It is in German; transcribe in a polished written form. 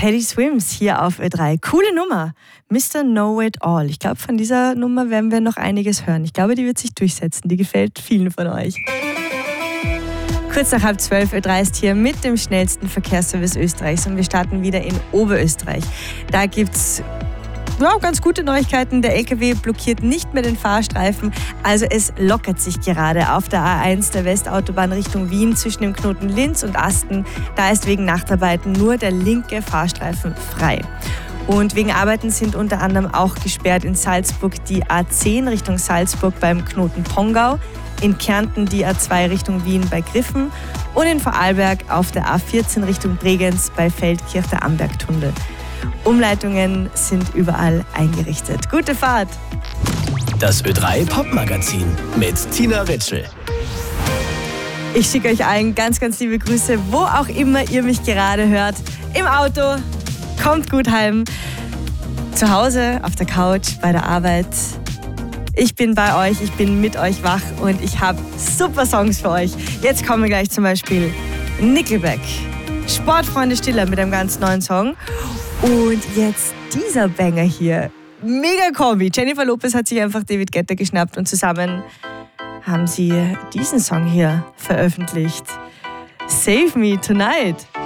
Teddy Swims hier auf Ö3. Coole Nummer. Mr. Know It All. Ich glaube, von dieser Nummer werden wir noch einiges hören. Ich glaube, die wird sich durchsetzen. Die gefällt vielen von euch. Kurz nach 11:30 Ö3 ist hier mit dem schnellsten Verkehrsservice Österreichs und wir starten wieder in Oberösterreich. Da gibt's ganz gute Neuigkeiten. Der LKW blockiert nicht mehr den Fahrstreifen, also es lockert sich gerade auf der A1 der Westautobahn Richtung Wien zwischen dem Knoten Linz und Asten. Da ist wegen Nachtarbeiten nur der linke Fahrstreifen frei. Und wegen Arbeiten sind unter anderem auch gesperrt in Salzburg die A10 Richtung Salzburg beim Knoten Pongau, in Kärnten die A2 Richtung Wien bei Griffen und in Vorarlberg auf der A14 Richtung Bregenz bei Feldkirch der Ambergtunnel. Umleitungen sind überall eingerichtet. Gute Fahrt! Das Ö3 Popmagazin mit Tina Ritschl. Ich schicke euch allen ganz, ganz liebe Grüße, wo auch immer ihr mich gerade hört. Im Auto, kommt gut heim, zu Hause, auf der Couch, bei der Arbeit. Ich bin bei euch, ich bin mit euch wach und ich habe super Songs für euch. Jetzt kommen gleich zum Beispiel Nickelback, Sportfreunde Stiller mit einem ganz neuen Song. Und jetzt dieser Banger hier. Mega Kombi. Jennifer Lopez hat sich einfach David Guetta geschnappt und zusammen haben sie diesen Song hier veröffentlicht. Save Me Tonight.